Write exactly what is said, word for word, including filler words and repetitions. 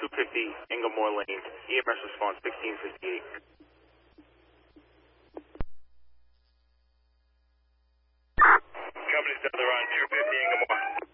two fifty Inglemore Lane, E M S response sixteen fifty-eight.